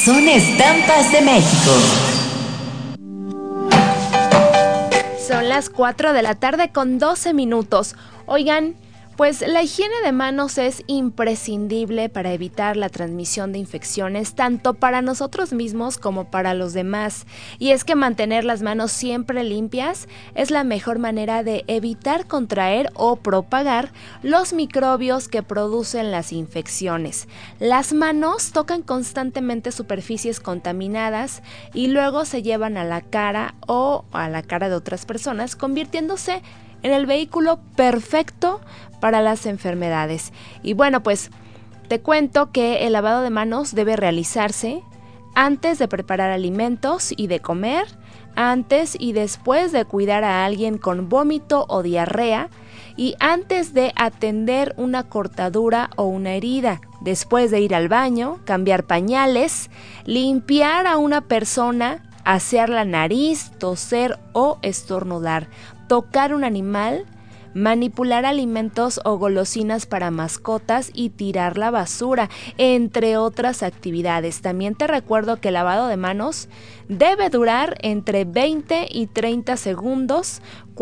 Son estampas de México. Son las 4 de la tarde con 12 minutos. Oigan, pues la higiene de manos es imprescindible para evitar la transmisión de infecciones, tanto para nosotros mismos como para los demás. Y es que mantener las manos siempre limpias es la mejor manera de evitar contraer o propagar los microbios que producen las infecciones. Las manos tocan constantemente superficies contaminadas y luego se llevan a la cara o a la cara de otras personas, convirtiéndose en el vehículo perfecto para las enfermedades. Y bueno, pues te cuento que el lavado de manos debe realizarse antes de preparar alimentos y de comer, antes y después de cuidar a alguien con vómito o diarrea, y antes de atender una cortadura o una herida, después de ir al baño, cambiar pañales, limpiar a una persona, asear la nariz, toser o estornudar, tocar un animal, manipular alimentos o golosinas para mascotas y tirar la basura, entre otras actividades. También te recuerdo que el lavado de manos debe durar entre 20 y 30 segundos,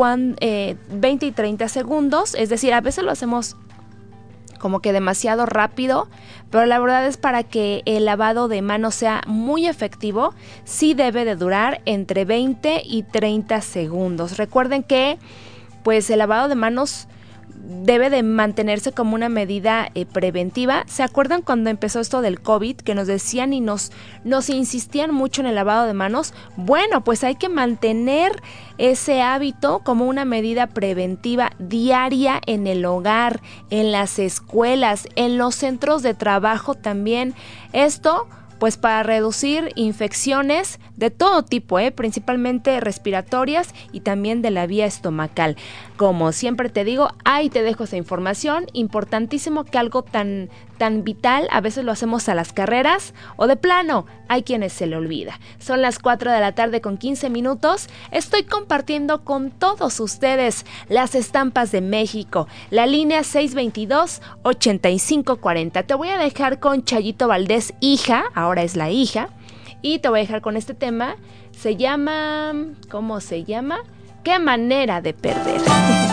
20 y 30 segundos, es decir, a veces lo hacemos como que demasiado rápido, pero la verdad es para que el lavado de manos sea muy efectivo, sí debe de durar entre 20 y 30 segundos. Recuerden que pues el lavado de manos debe de mantenerse como una medida preventiva. ¿Se acuerdan cuando empezó esto del COVID que nos decían y nos insistían mucho en el lavado de manos? Bueno, pues hay que mantener ese hábito como una medida preventiva diaria en el hogar, en las escuelas, en los centros de trabajo también. Esto pues para reducir infecciones de todo tipo, principalmente respiratorias y también de la vía estomacal. Como siempre te digo, ahí te dejo esa información, importantísimo que algo tan vital, a veces lo hacemos a las carreras o de plano, hay quienes se le olvida. Son las 4 de la tarde con 15 minutos, estoy compartiendo con todos ustedes las estampas de México, la línea 622-8540. Te voy a dejar con Chayito Valdés, hija, ahora es la hija, y te voy a dejar con este tema, se llama, ¿cómo se llama? ¿Qué manera de perder?